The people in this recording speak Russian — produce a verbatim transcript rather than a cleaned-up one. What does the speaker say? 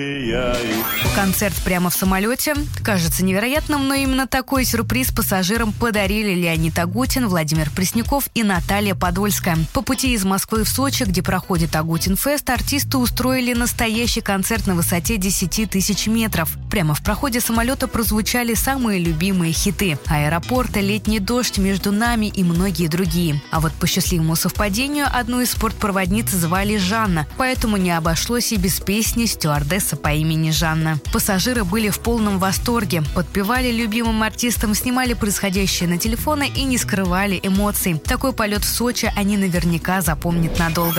Концерт прямо в самолете. Кажется невероятным, но именно такой сюрприз пассажирам подарили Леонид Агутин, Владимир Пресняков и Наталья Подольская. По пути из Москвы в Сочи, где проходит Агутин-фест, артисты устроили настоящий концерт на высоте десять тысяч метров. Прямо в проходе самолета прозвучали самые любимые хиты: «Аэропорт», «Летний дождь», «Между нами» и многие другие. А вот по счастливому совпадению одну из спортпроводниц звали Жанна, поэтому не обошлось и без песни «Стюардесса по имени Жанна». Пассажиры были в полном восторге, подпевали любимым артистам, снимали происходящее на телефоны и не скрывали эмоций. Такой полет в Сочи они наверняка запомнят надолго.